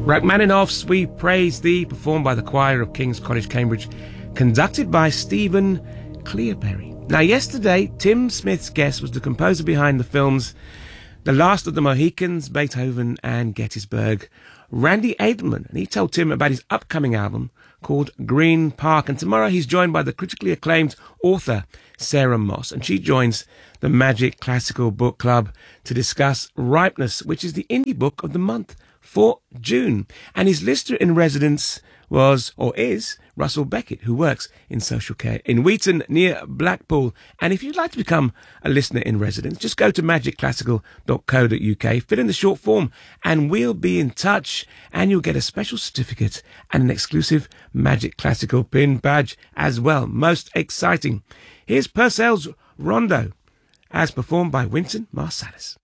Rachmaninoff's We Praise Thee, performed by the choir of King's College, Cambridge, conducted by Stephen Cleoberry. Now, yesterday, Tim Smith's guest was the composer behind the films The Last of the Mohicans, Beethoven and Gettysburg, Randy Edelman, and he told Tim about his upcoming album called Green Park. And tomorrow he's joined by the critically acclaimed author Sarah Moss, and she joins the Magic Classical Book Club to discuss Ripeness, which is the indie book of the month for June. And his listener in residence is Russell Beckett, who works in social care in Wheaton near Blackpool. And if you'd like to become a listener in residence, just go to magicclassical.co.uk, fill in the short form, and we'll be in touch, and you'll get a special certificate and an exclusive Magic Classical pin badge as well. Most exciting. Here's Purcell's Rondo, as performed by Wynton Marsalis.